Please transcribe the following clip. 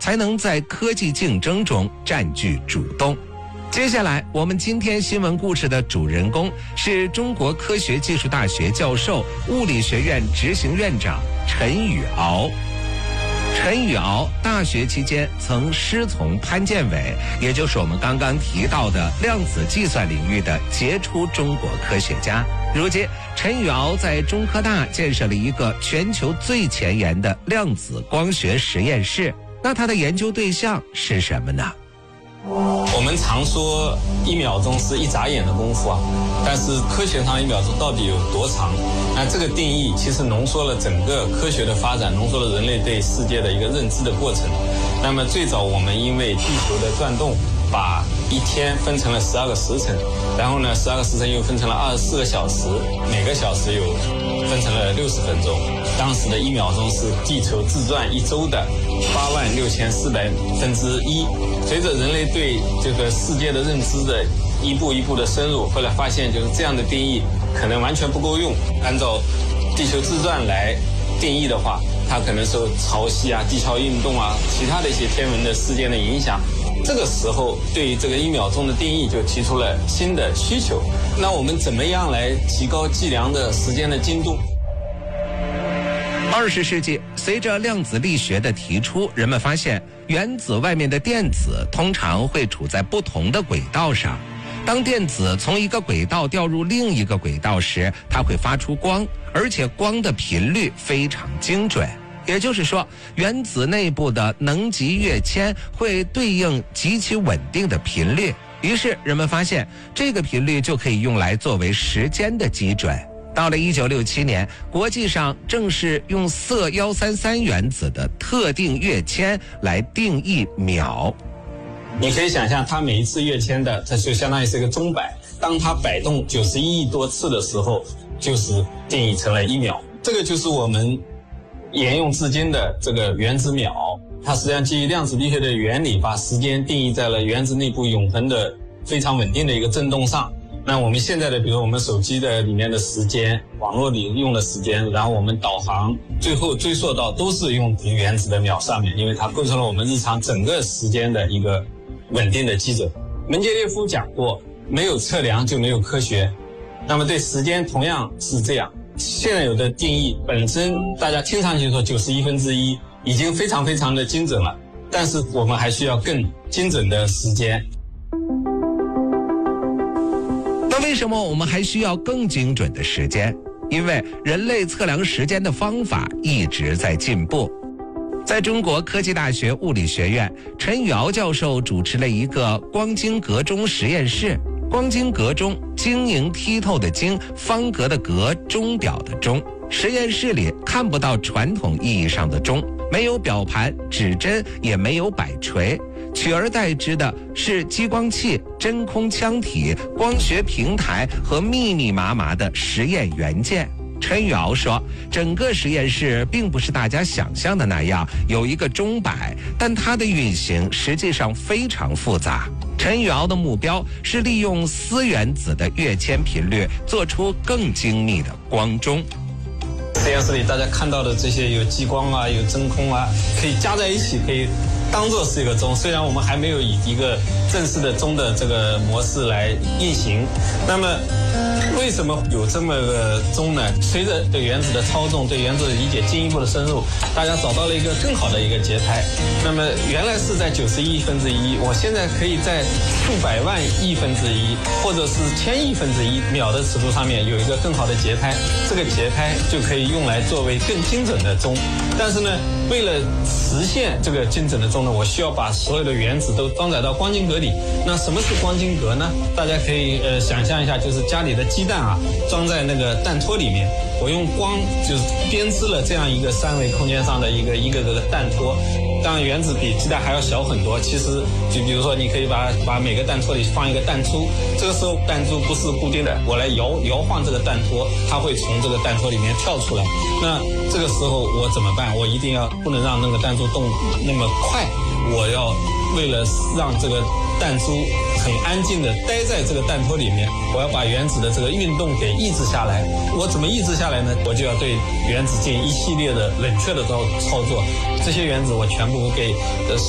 才能在科技竞争中占据主动。接下来，我们今天新闻故事的主人公是中国科学技术大学教授、物理学院执行院长陈宇敖。陈宇敖大学期间曾师从潘建伟，也就是我们刚刚提到的量子计算领域的杰出中国科学家。如今，陈宇敖在中科大建设了一个全球最前沿的量子光学实验室。那他的研究对象是什么呢？ 我们常说1秒钟是一眨眼的功夫啊，但是科学上1秒钟到底有多长？那这个定义其实浓缩了整个科学的发展，浓缩了人类对世界的一个认知的过程。那么最早我们因为地球的转动，把一天分成了12个时辰，然后呢12个时辰又分成了24个小时，每个小时又分成了60分钟。当时的1秒钟是地球自转1周的86400分之一。随着人类对这个世界的认知的一步一步的深入，后来发现就是这样的定义可能完全不够用。按照地球自转来定义的话，它可能受潮汐啊、地壳运动啊、其他的一些天文的事件的影响。这个时候对于这个1秒钟的定义就提出了新的需求。那我们怎么样来提高计量的时间的精度 ？20世纪，随着量子力学的提出，人们发现原子外面的电子通常会处在不同的轨道上。当电子从一个轨道掉入另一个轨道时，它会发出光，而且光的频率非常精准。也就是说，原子内部的能级跃迁会对应极其稳定的频率。于是人们发现，这个频率就可以用来作为时间的基准。到了1967年，国际上正式用铯133原子的特定跃迁来定义秒。 你可以想象，它每一次跃迁的，它就相当于是一个钟摆。当它摆动91亿多次的时候，就是定义成了1秒。这个就是我们沿用至今的这个原子秒。它实际上基于量子力学的原理，把时间定义在了原子内部永恒的非常稳定的一个振动上。那我们现在的，比如我们手机的里面的时间，网络里用的时间，然后我们导航，最后追溯到都是用于原子的秒上面，因为它构成了我们日常整个时间的一个稳定的基准。门捷列夫讲过，没有测量就没有科学。那么对时间同样是这样，现在有的定义本身大家听上去说91分之一已经非常非常的精准了，但是我们还需要更精准的时间。 那为什么我们还需要更精准的时间？因为人类测量时间的方法一直在进步。在中国科技大学物理学院，陈宇敖教授主持了一个光晶格钟实验室。光晶格钟，晶莹剔透的晶，方格的格，钟表的钟。实验室里看不到传统意义上的钟，没有表盘、指针，也没有摆锤，取而代之的是激光器、真空腔体、光学平台和密密麻麻的实验元件。陈宇敖说，整个实验室并不是大家想象的那样有一个钟摆，但它的运行实际上非常复杂。陈宇敖的目标是利用铯原子的跃迁频率做出更精密的光钟。 实验室里大家看到的这些有激光啊，有真空啊，可以加在一起，可以当做是一个钟。虽然我们还没有以一个正式的钟的这个模式来运行，那么为什么有这么个钟呢？随着对原子的操纵、对原子的理解进一步的深入，大家找到了一个更好的一个节拍。那么原来是在91亿分之一，我现在可以在数百万亿分之一，或者是1000亿分之一秒的尺度上面有一个更好的节拍。这个节拍就可以用来作为更精准的钟。但是呢，为了实现这个精准的钟呢，我需要把所有的原子都装载到光晶格里。那什么是光晶格呢？大家可以想象一下，就是家里的鸡蛋啊，装在那个蛋托里面，我用光就是编织了这样一个3维空间上的一个个的蛋托。当然原子比鸡蛋还要小很多，其实就比如说你可以把每个蛋托里放一个弹珠，这个时候弹珠不是固定的，我来摇晃这个弹托，它会从这个弹托里面跳出来。那这个时候我怎么办？我一定不能让那个弹珠动那么快，我要为了让这个弹珠很安静的待在这个弹托里面，我要把原子的这个运动给抑制下来。我怎么抑制下来呢？我就要对原子进行一系列的冷却的操作。这些原子我全部给